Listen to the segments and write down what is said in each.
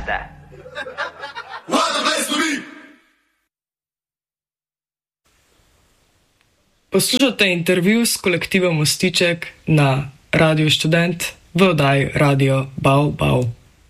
Študente. Poslušate intervju s kolektivom Mostiček na Radiu Študent v oddaji Radio Bau Bau.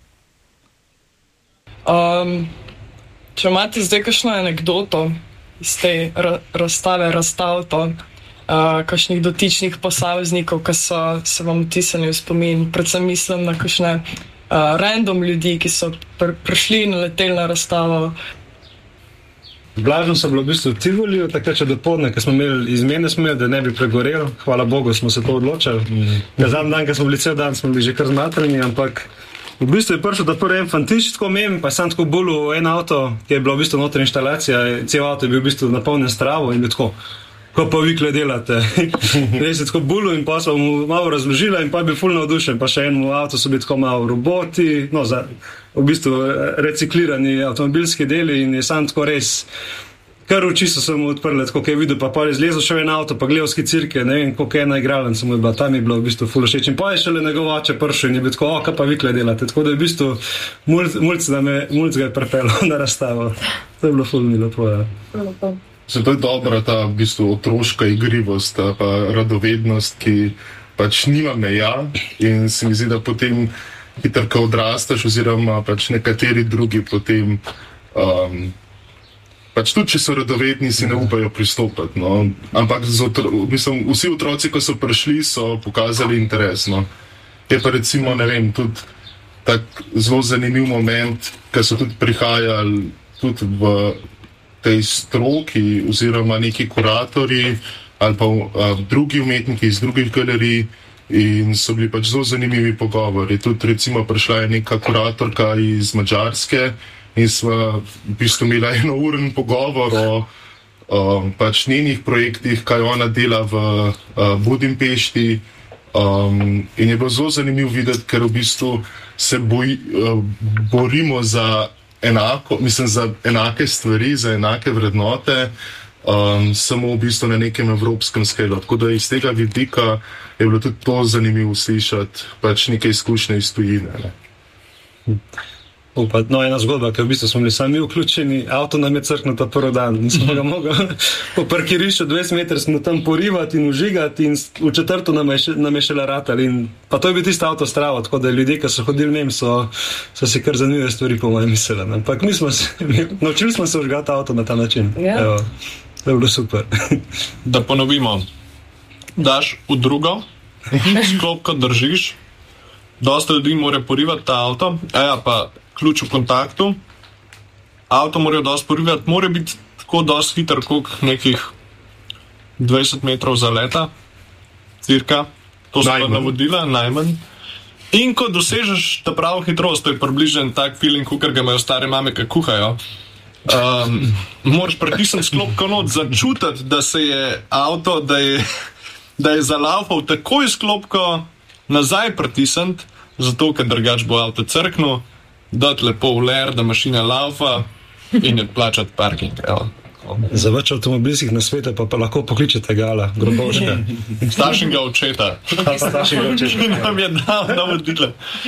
Če imate zdaj kakšno anekdoto iz te razstave Razstavto, kakšnih dotičnih posameznikov, ki so se vam vtisnili v spomin, predvsem mislim na kakšne random ljudi, ki so prišli in naleteli na razstavo. Blažno so bilo v bistvu v Tivoliju, takrat če dopoldne, ker smo imeli izmene, da ne bi pregorel. Hvala Bogu, smo se to odločili. Zadnji dan, ko smo bili cel dan, smo bili že kar zmatrani, ampak v bistvu je prišel ta prvi en fantič, tako mem, pa sam tako bulil en avto, ki je bila v bistvu notra inštalacija, cel avto je bil v bistvu napolnjen s travo in bi tako, ko pa vi kle delate. Res je tako bulil in pa smo mu malo razložila in pa je bil ful navdušen, pa še enemu avto so bili tako malo roboti, no, v bistvu reciklirani avtomobilski deli in je sam tako res, kar oči so se mu odprle, tako je videl, pa je zlezel še en avto, pa gledal skicirke, ne vem, koliko ena igralnica mu je bila, tam je bilo v bistvu ful všeč in pa je šele njegov oče prišel in je bil tako, kaj pa vi kle delate, tako da je v bistvu mulc ga je pripeljal na razstavo. To je bilo ful mi lepo, ja. Zato je dobra ta v bistvu otroška igrivost, pa radovednost, ki pač nima meja in se mi zdi, da potem hitro, ko odrastaš oziroma pač nekateri drugi potem pač tudi, če so radovedni, si ne upajo pristopati, no. Ampak mislim, vsi otroci, ko so prišli, so pokazali interes, no. Je pa recimo, ne vem, tudi tak zelo zanimiv moment, ker so tudi prihajali tudi v tej stroki oziroma neki kuratorji ali pa drugi umetniki iz drugih galerij in so bili pač zelo zanimivi pogovori. Tudi recimo prišla je neka kuratorka iz Madžarske in sva v bistvu imela enouren pogovor o pač njenih projektih, kaj ona dela v Budimpešti in je bilo zelo zanimivo videti, ker v bistvu se borimo za enako, mislim, za enake stvari, za enake vrednote, samo v bistvu na nekem evropskem skelu. Tako da iz tega vidika je bilo tudi to zanimivo slišati, pač neke izkušnje iz tujine. No, ena zgodba, ker v bistvu smo bili sami vključeni, avto nam je crknil ta prvi dan, nismo ga mogli po parkirišču 20 metrov smo tam porivati in užigati in v četrto nam je šele ratali in pa to je bil tisto avto s travo, tako da ljudje, ki so hodili njem, so si kar zanimive stvari po mojem mislili, ampak naučili smo se užgati avto na ta način. Evo, to je bilo super. Da ponovimo, daš v drugo, sklopko držiš, dosta ljudi mora porivati ta avto, pa ključ v kontaktu, avto morajo dosti porivati, mora biti tako dosti hiter, koliko nekih 20 metrov zaleta, cirka, to so pa navodila, najmanj. In ko dosežeš ta pravo hitrost, to je približen tak feeling, kakor ga imajo stare mame, ki kuhajo, moraš pritisniti sklopko not, začutiti, da se je avto, da je zalaufal takoj sklopko nazaj pritisniti, zato, ker drugač bo avto crknil, dati lepo v ler, da mašina laufa in je plačati parking. Za več avtomobilskih nasvetov pa lahko pokličete Gala, Grobovška. Staršenega očeta. Nam je dal navodila.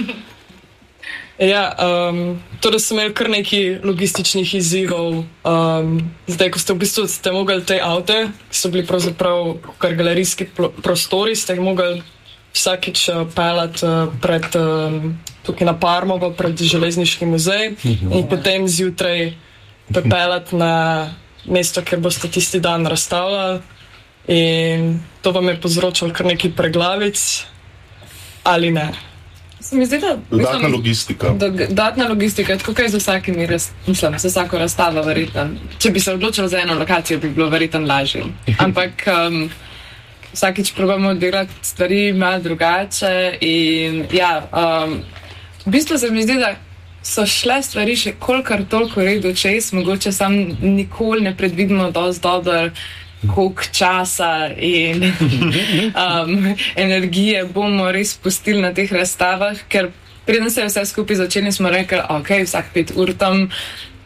Ja, torej so imeli kar nekaj logističnih izzivov. Zdaj, ko ste v bistvu mogli te avte, ki so bili pravzaprav kar galerijski prostori, ste jih mogli vsakič pelati pred tukaj na Parmovo, pred železniški muzej in potem zjutraj pelati na mesto, kjer boste tisti dan razstavljali in to vam je povzročalo kar nekaj preglavic ali ne? Se mi zdi, da... Dodatna logistika. Dodatna logistika, tako kaj z vsakimi, mislim, z vsako razstavo verjetno. Če bi se odločili za eno lokacijo, bi bilo verjetno lažje. Ampak vsakič probamo delati stvari malo drugače in ja, v bistvu se mi zdi, da so šle stvari še kolikor toliko redu čez, mogoče sam nikoli ne predvidimo dosti dobro, koliko časa in energije bomo res pustili na teh razstavah, ker preden se je vse skupaj začeli, smo rekli, ok, vsak 5 ur tam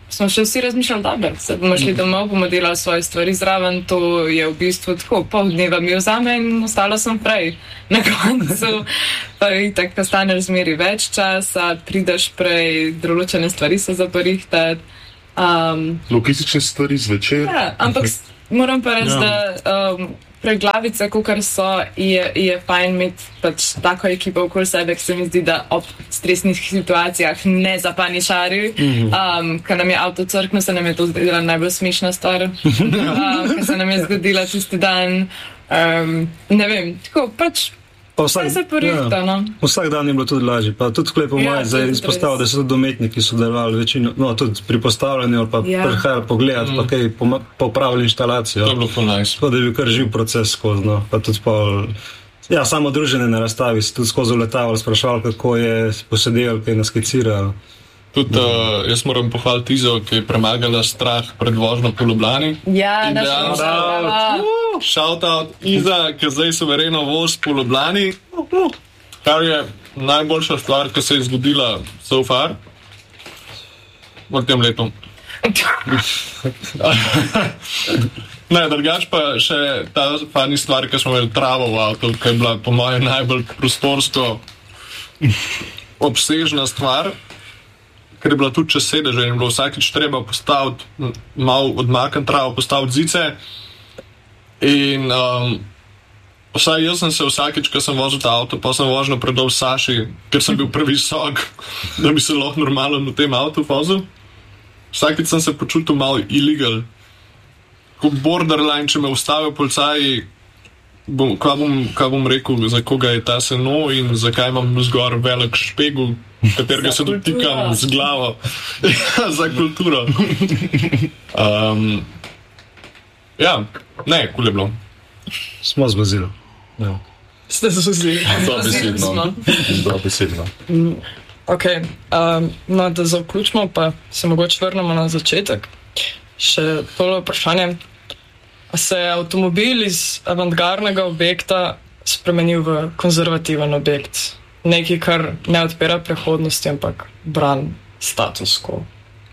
smo še vsi razmišljali, da se bomo šli domov, bomo delali svoje stvari zraven, to je v bistvu tako, pol dneva mi vzame in ostala sem prej. Na koncu pa itak postane razmeri več časa, prideš prej, določene stvari se zaporihtati. Logistične stvari zvečer. Ja, ampak moram pa reči, da preglavice, kakor so, je fajn imeti pač tako ekipo okoli sebe, ki se mi zdi, da ob stresnih situacijah ne zapaničari. Ker nam je avto crknil, se nam je to zdela najbolj smešna stvar, ker se nam je zgodila tisti dan. Ne vem, tako pač vse se porihta, no. Vsak dan je bilo tudi lažje, pa tudi tako lepo maj, zdaj izpostavil, da so tudi umetniki sodelovali večino, no tudi pri postavljanju ali pa prihajali pogledati, pa kaj popravili inštalacijo. To je bilo nice. Tako da je bil kar živ proces skozi, no. Pa tudi samo druženje na razstavi, se tudi skozi uletavali, sprašvali, kako je posedel, kaj naskiciral. Tudi jaz moram pohvaliti Izo, ki je premagala strah pred vožnjo po Ljubljani. Ja, naša shout out Iza, ki zdaj suvereno vozi po Ljubljani, kar je najboljša stvar, ki se je zgodila so far v tem letu. Ne, drugač pa še ta fani stvar, ki smo imeli travo v avtu, ki je bila po mojem najbolj prostorsko obsežna stvar, ker je bila tudi čez sedeže in bilo vsakič treba postaviti, malo odmakniti travo, postaviti zice. In vsaj jaz sem se vsakič, ko sem vozil ta avto, pa sem vožnjo predal Saši, ker sem bil previsok, da bi se lahko normalno na tem avtu vozil. Vsakič sem se počutil malo illegal. Kot borderline, če me ustavijo policaji, kaj bom rekel, za koga je ta seno in zakaj imam zgor velik špegel, katerega se dotikam z glavo. Za kulturo. Ja, ne, kul je bilo. Smo zbazili. Ja. Ste zazili. Dobesedno. Ok, no, da zaključimo, pa se mogoče vrnemo na začetek. Še tole vprašanje. A se je avtomobil iz avantgardnega objekta spremenil v konzervativen objekt? Nekaj, kar ne odpira prihodnosti, ampak bran status quo.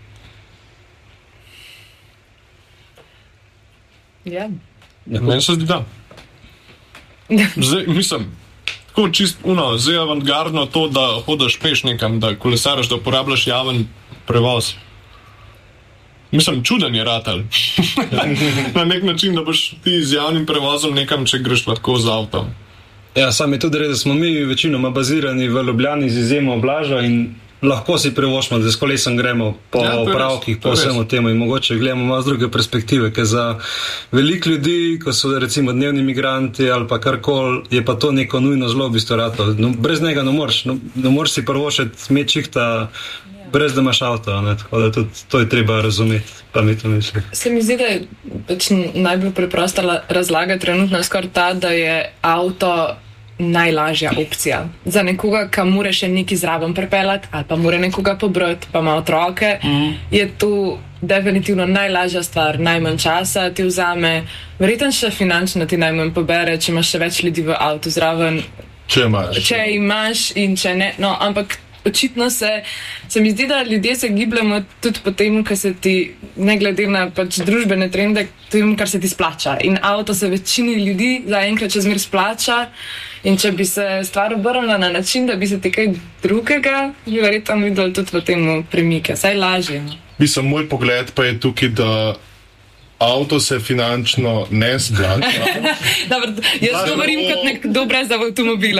Ja. Meni se zdi, da. Zdaj, mislim, tako čist zdaj avantgardno to, da hodaš peš nekam, da kolesaraš, da uporabljaš javen prevoz. Mislim, čuden je ratal. Na nek način, da boš ti z javnim prevozom nekam, če greš lahko z avtom. Ja, sam je tudi res, da smo mi večinoma bazirani v Ljubljani z izjemo Blaža in lahko si privošimo, da s kolesom gremo po opravkih, po vsemu temu in mogoče gledamo malo z druge perspektive, ker za veliko ljudi, ko so recimo dnevni migranti ali pa karkoli, je pa to neko nujno zelo v bistvu rato. No, brez njega ne moreš si privošiti mečihta brez da imaš avto, ne? Tako da tudi to je treba razumeti, pa mi to misli. Se mi zdi, da je pač najbolj preprosta razlaga trenutno skoraj ta, da je avto najlažja opcija. Za nekoga, ki mora še nekaj zraven pripeljati ali pa mora nekoga pobrati, pa ima otroke, je to definitivno najlažja stvar, najmanj časa ti vzame, verjetno še finančno ti najmanj pobere, če imaš še več ljudi v avtu zraven. Če imaš in če ne, no, ampak očitno se mi zdi, da ljudje se gibljamo tudi po tem, kar se ti, ne glede na pač družbene trende, tem, kar se ti splača. In avto se večini ljudi zaenkrat še zmer splača in če bi se stvar obrnila na način, da bi se ti kaj drugega, bi verjetno videli tudi v tem premike. Saj lažje. Mislim, moj pogled pa je tukaj, da avto se finančno ne splača. Jaz govorim kot nekdo brez avtomobila.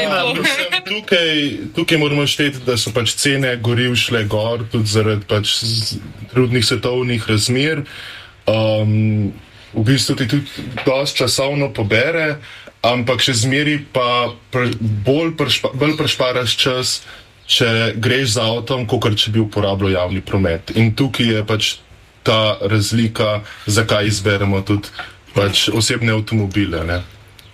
Tukaj moramo šteti, da so pač cene goriv šle gor, tudi zaradi pač trudnih svetovnih razmer. V bistvu ti tudi dosti časovno pobere, ampak še zmeri pa bolj prešparaš čas, če greš z avtom, kakor če bi uporabljal javni promet. In tukaj je pač ta razlika, zakaj izberemo tudi pač osebne avtomobile. Ne?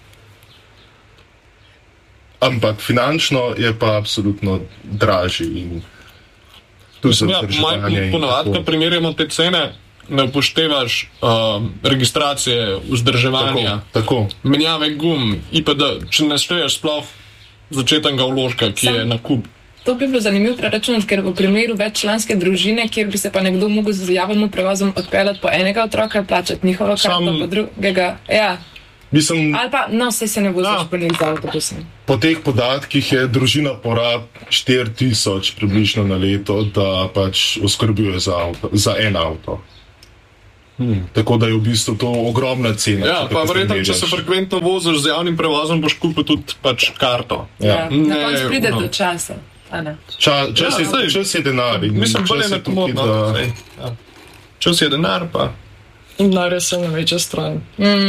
Ampak finančno je pa absolutno dražji. In tu se vzdrževanje. Ponovadi, ko primerjamo te cene, ne upoštevaš registracije, vzdrževanja, menjave gum, in pa da, če ne šteješ sploh začetnega vložka, ki je nakup To bi bilo zanimivo preračunati, ker v primeru veččlanske družine, kjer bi se pa nekdo mogel z javnim prevozom odpeljati po enega otroka, plačati njihovo karto, pa drugega. Ja. Mislim, Ali pa, no, vse se ne voziš po njih z avtobusom. po teh podatkih je družina porab 4000 približno na leto, da pač oskrbuje za en avto. Tako da je v bistvu to ogromna cena. Ja, pa verjetno, če se frekventno voziš z javnim prevozom, boš kupil tudi pač karto. Ja. Na koncu pride do časa. Čas je denar. Mislim, bolj je nekomodno. Čas je denar, pa. In denar je se na večja stran.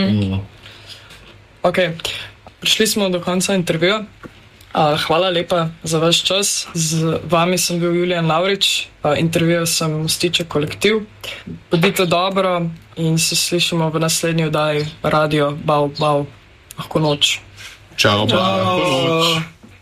Ok, prišli smo do konca intervjuja. Hvala lepa za vaš čas. Z vami sem bil Julijan Lavrič, intervjujal sem Mostiček kolektiv. Bodite dobro in se slišimo v naslednji oddaji Radio Bau Bau. Lahko noč. Čau, lahko noč.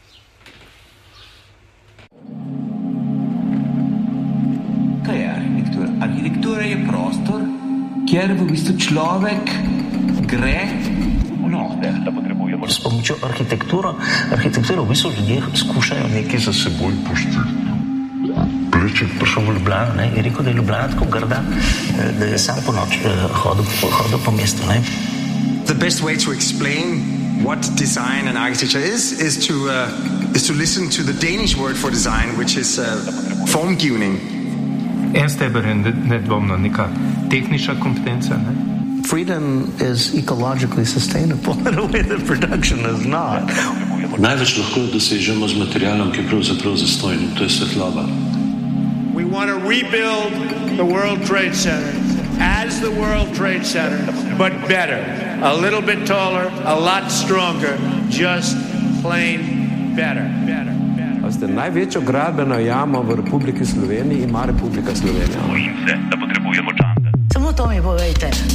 Kaj je arhitektura? Arhitektura je prostor, kjer v bistvu človek gre da potrebujemo. S pomočjo arhitekture v bistvu ljudje skušajo nekaj za seboj pušiti. Pleček prišel v Ljubljano, ne, je rekel, da je Ljubljana tako grda, da je sam po noč hodil po mestu. Ne. The best way to explain what design and architecture is to listen to the Danish word for design, which is formgivning. En steber je nedvomno neka tehnična kompetenca, ne? Freedom is ecologically sustainable in a way that production is not. Največ lahko dosežemo z materialom, ki je pravzaprav zastojnim, to je svetloba. We want to rebuild the World Trade Center as the World Trade Center, but better. A little bit taller, a lot stronger, just plain better. Največjo gradbeno jamo v Republiki Sloveniji ima Republika Slovenija. Bojim se, da potrebujemo čante. Samo to mi povejte.